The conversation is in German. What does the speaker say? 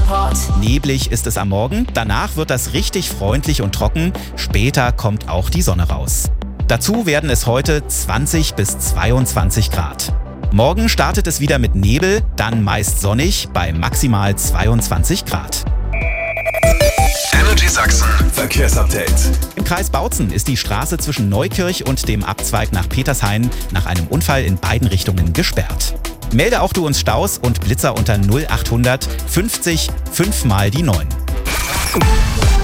Wetterreport. Neblig ist es am Morgen, danach wird das richtig freundlich und trocken, später kommt auch die Sonne raus. Dazu werden es heute 20 bis 22 Grad. Morgen startet es wieder mit Nebel, dann meist sonnig bei maximal 22 Grad. Energy Sachsen Verkehrsupdate. Im Kreis Bautzen ist die Straße zwischen Neukirch und dem Abzweig nach Petershain nach einem Unfall in beiden Richtungen gesperrt. Melde auch du uns Staus und Blitzer unter 0800 50 5 mal die 9.